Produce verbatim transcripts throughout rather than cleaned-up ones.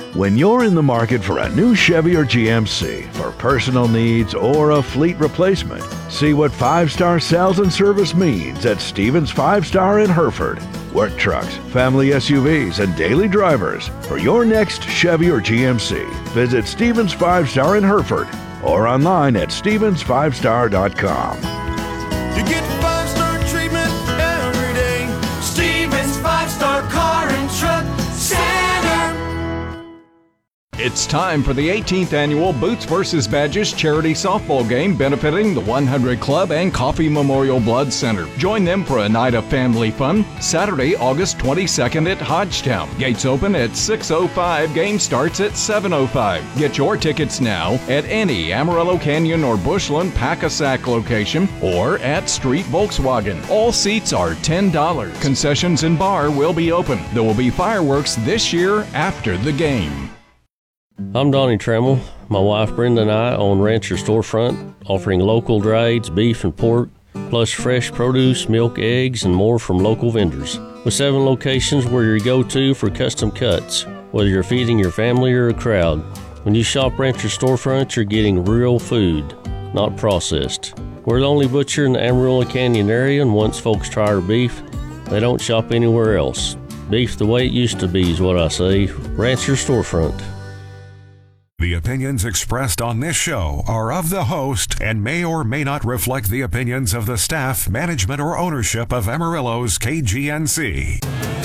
When you're in the market for a new Chevy or G M C for personal needs or a fleet replacement, see what five-star sales and service means at Stevens Five Star in Hereford. Work trucks, family S U Vs, and daily drivers. For your next Chevy or G M C, visit Stevens Five Star in Hereford or online at stevens five star dot com. You get five-star treatment every day. Stevens Five Star Car and Truck Center. It's time for the eighteenth Annual Boots versus. Badges charity softball game benefiting the one hundred Club and Coffee Memorial Blood Center. Join them for a night of family fun, Saturday, August twenty-second at Hodgetown. Gates open at six oh five, game starts at seven oh five. Get your tickets now at any Amarillo Canyon or Bushland Pack-A-Sack location or at Street Volkswagen. All seats are ten dollars. Concessions and bar will be open. There will be fireworks this year after the game. I'm Donnie Trammell. My wife Brenda and I own Rancher Storefront, offering local drieds, beef and pork, plus fresh produce, milk, eggs, and more from local vendors. With seven locations, we're your go-to for custom cuts, whether you're feeding your family or a crowd. When you shop Rancher Storefront, you're getting real food, not processed. We're the only butcher in the Amarillo Canyon area, and once folks try our beef, they don't shop anywhere else. Beef the way it used to be is what I say. Rancher Storefront. The opinions expressed on this show are of the host and may or may not reflect the opinions of the staff, management, or ownership of Amarillo's K G N C.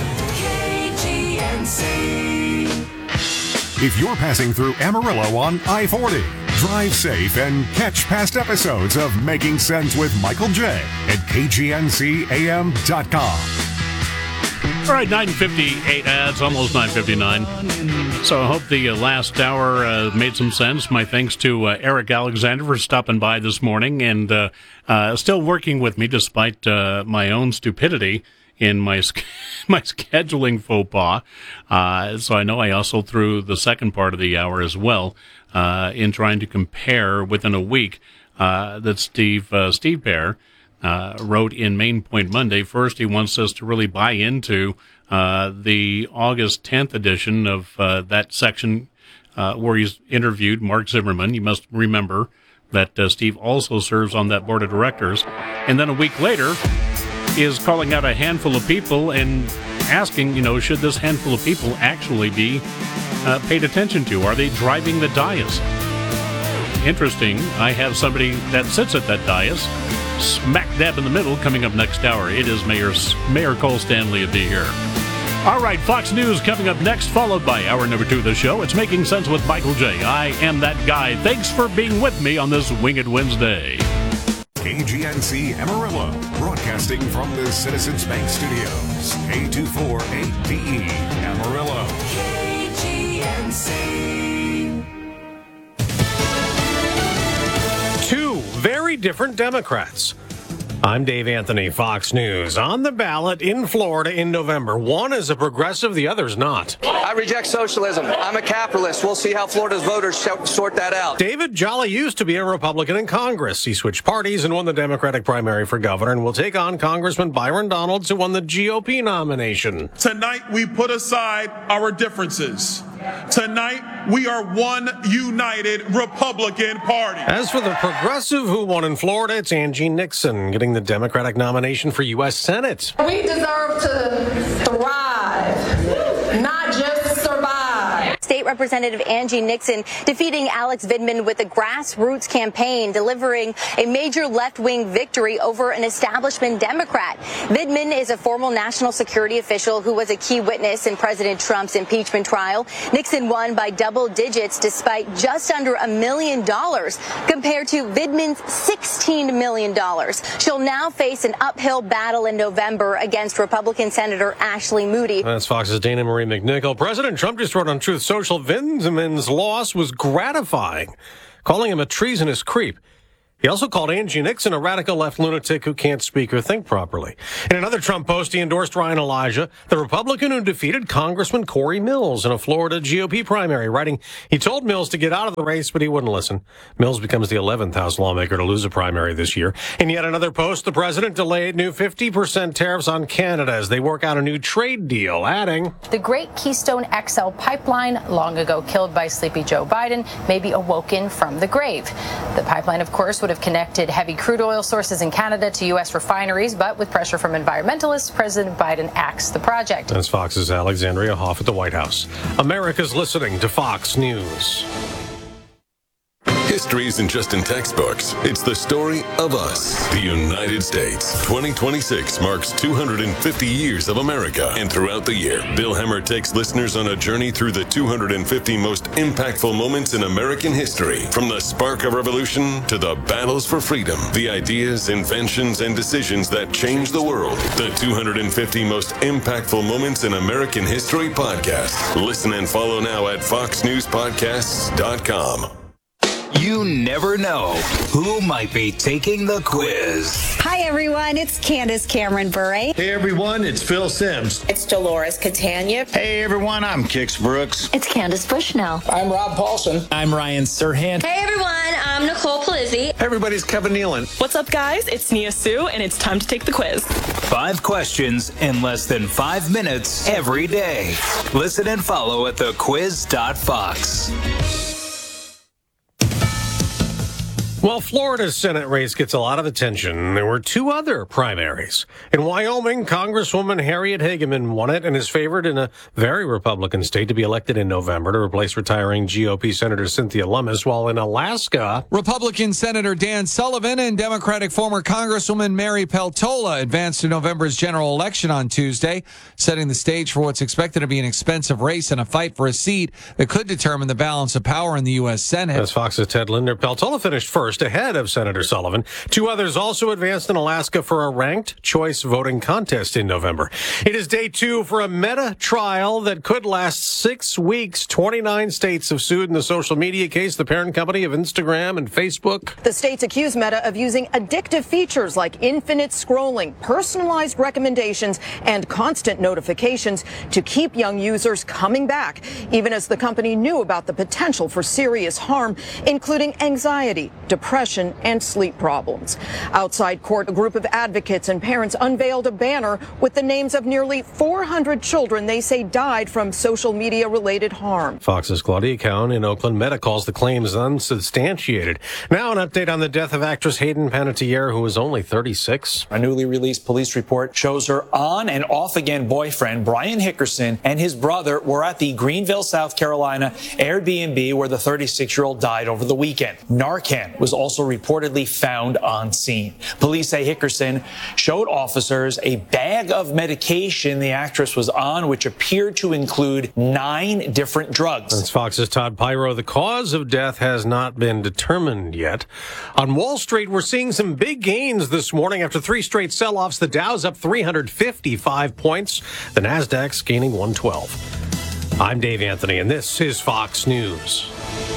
K G N C. If you're passing through Amarillo on I forty, drive safe and catch past episodes of Making Sense with Michael J. at K G N C A M dot com. All right, nine fifty-eight, uh, it's almost nine fifty-nine. So I hope the uh, last hour uh, made some sense. My thanks to uh, Eric Alexander for stopping by this morning and uh, uh, still working with me despite uh, my own stupidity in my my scheduling faux pas. Uh, so I know I also threw the second part of the hour as well uh, in trying to compare within a week uh, that Steve uh, Steve Bear Uh, wrote in Main Point Monday. First, he wants us to really buy into uh, the August tenth edition of uh, that section uh, where he's interviewed Mark Zimmerman. You must remember that uh, Steve also serves on that board of directors. And then a week later, he is calling out a handful of people and asking, you know, should this handful of people actually be uh, paid attention to? Are they driving the dais? Interesting. I have somebody that sits at that dais smack dab in the middle coming up next hour. It is Mayor's, Mayor Cole Stanley will be here. All right, Fox News coming up next, followed by hour number two of the show. It's Making Sense with Michael J. I am that guy. Thanks for being with me on this Winged Wednesday. K G N C Amarillo, broadcasting from the Citizens Bank Studios. A two four eight D E, Amarillo. K G N C. Two very different Democrats. I'm Dave Anthony, Fox News. On the ballot in Florida in November. One is a progressive, the other's not. I reject socialism. I'm a capitalist. We'll see how Florida's voters sort that out. David Jolly used to be a Republican in Congress. He switched parties and won the Democratic primary for governor and will take on Congressman Byron Donalds, who won the G O P nomination. Tonight, we put aside our differences. Tonight, we are one united Republican Party. As for the progressive who won in Florida, it's Angie Nixon getting the Democratic nomination for U S Senate. We deserve to thrive, not just survive. State Representative Angie Nixon defeating Alex Vidman with a grassroots campaign, delivering a major left-wing victory over an establishment Democrat. Vidman is a former national security official who was a key witness in President Trump's impeachment trial. Nixon won by double digits despite just under a million dollars compared to Vidman's sixteen million dollars. She'll now face an uphill battle in November against Republican Senator Ashley Moody. That's Fox's Dana Marie McNichol. President Trump just wrote on Truth Social Vidman's loss was gratifying, calling him a treasonous creep. He also called Angie Nixon a radical left lunatic who can't speak or think properly. In another Trump post, he endorsed Ryan Elijah, the Republican who defeated Congressman Corey Mills in a Florida G O P primary, writing, he told Mills to get out of the race, but he wouldn't listen. Mills becomes the eleventh House lawmaker to lose a primary this year. In yet another post, the president delayed new fifty percent tariffs on Canada as they work out a new trade deal, adding, the great Keystone X L pipeline, long ago killed by sleepy Joe Biden, may be awoken from the grave. The pipeline, of course, would have connected heavy crude oil sources in Canada to U S refineries, but with pressure from environmentalists, President Biden axed the project. That's Fox's Alexandria Hoff at the White House. America's listening to Fox News. History isn't just in textbooks. It's the story of us, the United States. twenty twenty-six marks two hundred fifty years of America. And throughout the year, Bill Hemmer takes listeners on a journey through the two hundred fifty most impactful moments in American history. From the spark of revolution to the battles for freedom, the ideas, inventions, and decisions that changed the world. The two hundred fifty most impactful moments in American history podcast. Listen and follow now at fox news podcasts dot com. You never know who might be taking the quiz. Hi, everyone. It's Candace Cameron Bure. Hey, everyone. It's Phil Sims. It's Dolores Catania. Hey, everyone. I'm Kix Brooks. It's Candace Bushnell. I'm Rob Paulson. I'm Ryan Serhant. Hey, everyone. I'm Nicole Palizzi. Everybody's Kevin Nealon. What's up, guys? It's Nia Sue, and it's time to take the quiz. Five questions in less than five minutes every day. Listen and follow at the quiz dot fox. Well, Florida's Senate race gets a lot of attention. There were two other primaries. In Wyoming, Congresswoman Harriet Hageman won it and is favored in a very Republican state to be elected in November to replace retiring G O P Senator Cynthia Lummis, while in Alaska, Republican Senator Dan Sullivan and Democratic former Congresswoman Mary Peltola advanced to November's general election on Tuesday, setting the stage for what's expected to be an expensive race and a fight for a seat that could determine the balance of power in the U S. Senate. As Fox's Ted Linder, Peltola finished first, ahead of Senator Sullivan. Two others also advanced in Alaska for a ranked choice voting contest in November. It is day two for a Meta trial that could last six weeks. twenty-nine states have sued in the social media case, the parent company of Instagram and Facebook. The states accuse Meta of using addictive features like infinite scrolling, personalized recommendations, and constant notifications to keep young users coming back, even as the company knew about the potential for serious harm, including anxiety, depression, depression, and sleep problems. Outside court, a group of advocates and parents unveiled a banner with the names of nearly four hundred children they say died from social media-related harm. Fox's Claudia Cowan in Oakland. Meta calls the claims unsubstantiated. Now an update on the death of actress Hayden Panettiere, who was only thirty-six. A newly released police report shows her on and off again boyfriend, Brian Hickerson, and his brother were at the Greenville, South Carolina Airbnb where the thirty-six-year-old died over the weekend. Narcan was also reportedly found on scene. Police say Hickerson showed officers a bag of medication the actress was on, which appeared to include nine different drugs. That's Fox's Todd Pyro. The cause of death has not been determined yet. On Wall Street, we're seeing some big gains this morning after three straight sell-offs. The Dow's up three hundred fifty-five points. The Nasdaq's gaining one twelve. I'm Dave Anthony, and this is Fox News.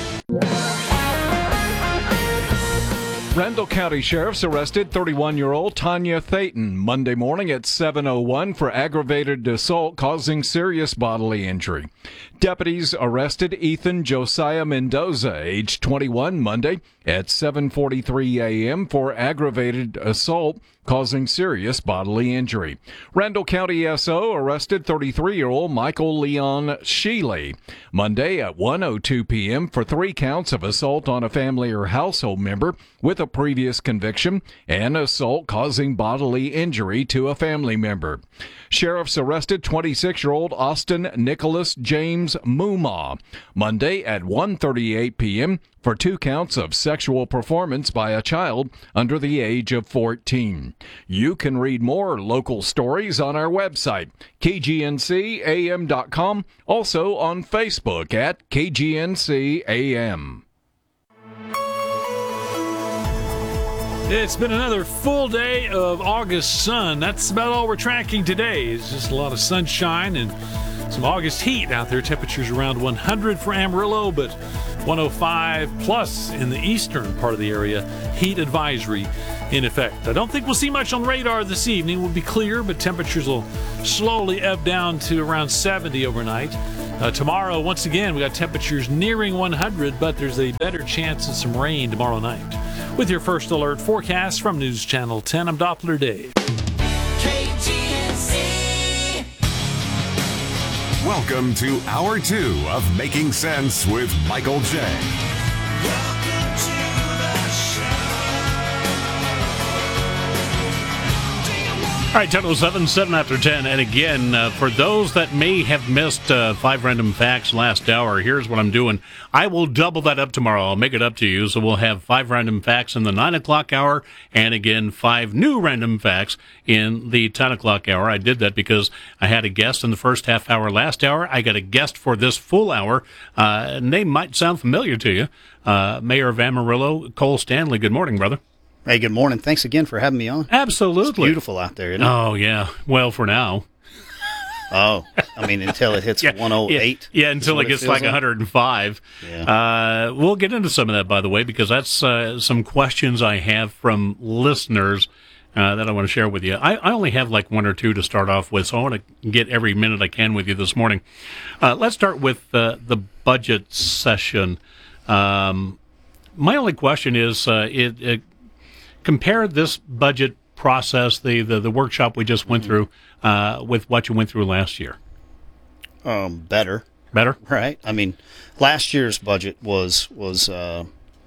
Randall County Sheriff's arrested thirty-one-year-old Tanya Thayton Monday morning at seven oh one for aggravated assault causing serious bodily injury. Deputies arrested Ethan Josiah Mendoza, age twenty-one, Monday at seven forty-three a.m. for aggravated assault causing serious bodily injury. Randall County S O arrested thirty-three-year-old Michael Leon Sheely Monday at one oh two p.m. for three counts of assault on a family or household member with a previous conviction and assault causing bodily injury to a family member. Sheriffs arrested twenty-six-year-old Austin Nicholas James Mumma Monday at one thirty-eight p.m. for two counts of sexual performance by a child under the age of fourteen. You can read more local stories on our website, K G N C A M dot com, also on Facebook at K G N C A M. It's been another full day of August sun. That's about all we're tracking today. It's just a lot of sunshine and some August heat out there. Temperatures around one hundred for Amarillo, but one oh five plus in the eastern part of the area. Heat advisory in effect. I don't think we'll see much on radar this evening. We'll be clear, but temperatures will slowly ebb down to around seventy overnight. Uh, tomorrow, once again, we got temperatures nearing one hundred, but there's a better chance of some rain tomorrow night. With your first alert forecast from News Channel ten, I'm Doppler Dave. K G N C. Welcome to Hour two of Making Sense with Michael J. Welcome to the show. All right, ten oh seven, seven after ten. And again, uh, for those that may have missed uh, five random facts last hour, here's what I'm doing. I will double that up tomorrow. I'll make it up to you. So we'll have five random facts in the nine o'clock hour, and again, five new random facts in the ten o'clock hour. I did that because I had a guest in the first half hour last hour. I got a guest for this full hour. Uh, name might sound familiar to you. Uh, Mayor of Amarillo, Cole Stanley. Good morning, brother. Hey, good morning. Thanks again for having me on. Absolutely. It's beautiful out there, isn't it? Oh, yeah. Well, for now. Oh, I mean, until it hits yeah, one oh eight. Yeah, yeah until it gets it like, like one oh five. Yeah. Uh, we'll get into some of that, by the way, because that's uh, some questions I have from listeners uh, that I want to share with you. I, I only have like one or two to start off with, so I want to get every minute I can with you this morning. Uh, let's start with uh, the budget session. Um, my only question is, uh, it, it compare this budget process, the, the, the workshop we just went mm-hmm. through, uh, with what you went through last year. Um, better. Better? Right. I mean, last year's budget was, was uh,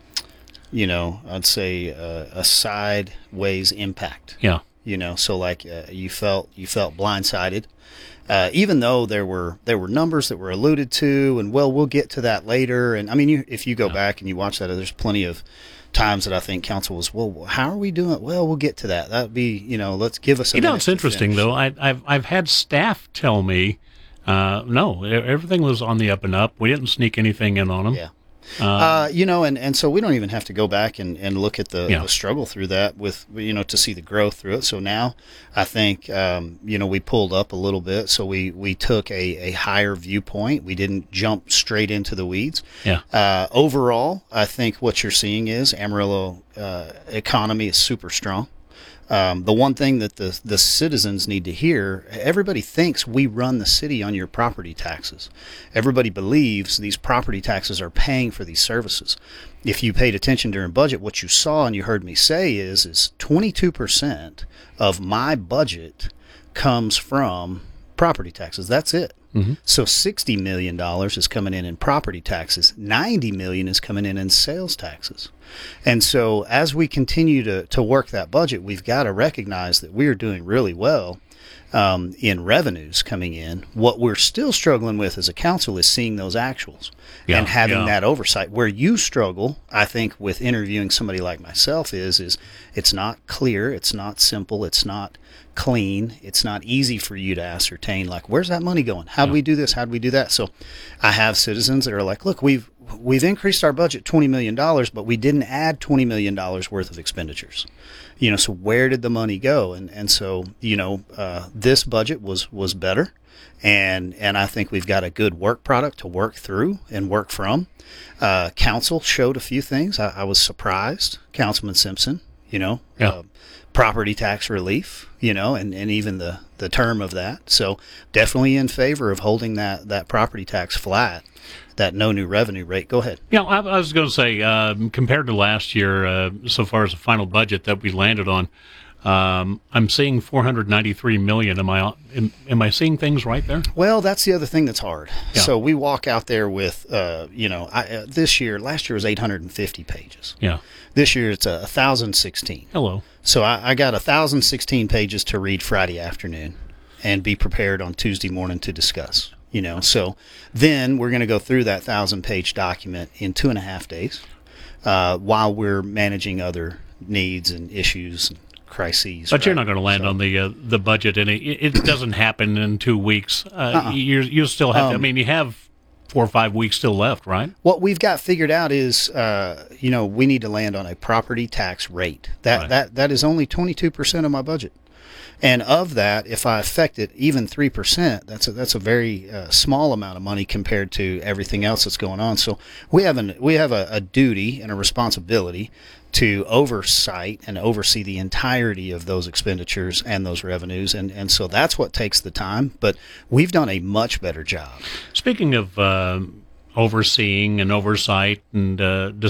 you know, I'd say uh, a sideways impact. Yeah. You know, so like uh, you felt you felt blindsided, uh, even though there were there were numbers that were alluded to, and well, we'll get to that later. And I mean, you, if you go yeah. back and you watch that, there's plenty of times that I think council was, well, how are we doing? Well, we'll get to that. That'd be, you know, let's give us a You know, it's interesting, though. I, I've I've had staff tell me, uh, no, everything was on the up and up. We didn't sneak anything in on them. Yeah. Uh, uh, you know, and, and so we don't even have to go back and, and look at the, yeah. the struggle through that with, you know, to see the growth through it. So now I think, um, you know, we pulled up a little bit. So we, we took a, a higher viewpoint. We didn't jump straight into the weeds. Yeah. Uh, overall, I think what you're seeing is Amarillo uh, economy is super strong. Um, the one thing that the the citizens need to hear, everybody thinks we run the city on your property taxes. Everybody believes these property taxes are paying for these services. If you paid attention during budget, what you saw and you heard me say is, is twenty-two percent of my budget comes from property taxes. That's it. Mm-hmm. So sixty million dollars is coming in in property taxes. ninety million dollars is coming in in sales taxes. And so as we continue to, to work that budget, we've got to recognize that we are doing really well um, in revenues coming in. What we're still struggling with as a council is seeing those actuals yeah, and having yeah. that oversight. Where you struggle, I think, with interviewing somebody like myself is, is it's not clear, it's not simple, it's not clean, it's not easy for you to ascertain, like, where's that money going? How do yeah. we do this? How do we do that? So I have citizens that are like, look, we've we've increased our budget twenty million dollars, but we didn't add twenty million dollars worth of expenditures. You know, so where did the money go? And and so, you know, uh, this budget was was better. And and I think we've got a good work product to work through and work from. Uh, council showed a few things. I, I was surprised. Councilman Simpson, you know, yeah. uh, property tax relief, you know, and, and even the, the term of that. So definitely in favor of holding that, that property tax flat, that no new revenue rate. Go ahead. Yeah, I, I was going to say, um, compared to last year, uh, so far as the final budget that we landed on, um, I'm seeing four hundred ninety-three million dollars. Am I am, am I seeing things right there? Well, that's the other thing that's hard. Yeah. So we walk out there with, uh, you know, I, uh, this year, last year was eight hundred fifty pages. Yeah. This year it's a one thousand sixteen. Hello. So I, I got one thousand sixteen pages to read Friday afternoon and be prepared on Tuesday morning to discuss. You know, so then we're going to go through that thousand page document in two and a half days uh, while we're managing other needs and issues and crises. But right? you're not going to land so, on the uh, the budget, and it, it doesn't happen in two weeks. Uh, uh-uh. you you still have. Um, to, I mean, you have four or five weeks still left, right? What we've got figured out is, uh, you know, we need to land on a property tax rate. That Right. that that is only twenty-two percent of my budget. And of that, if I affect it even three percent, that's a, that's a very uh, small amount of money compared to everything else that's going on. So we have an we have a, a duty and a responsibility to oversight and oversee the entirety of those expenditures and those revenues, and and so that's what takes the time. But we've done a much better job. Speaking of uh, overseeing and oversight and uh,